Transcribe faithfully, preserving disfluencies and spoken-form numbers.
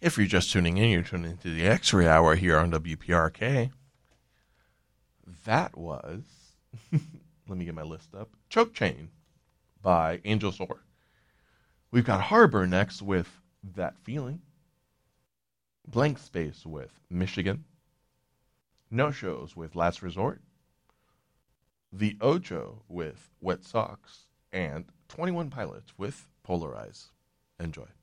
If you're just tuning in, you're tuning into the X-Ray Hour here on W P R K. That was, let me get my list up, Choke Chain by Angel Soar. We've got Harbor next with That Feeling. Blank Space with Michigan. No Shows with Last Resort. The Ocho with Wet Socks. And twenty-one Pilots with Polarize. Enjoy.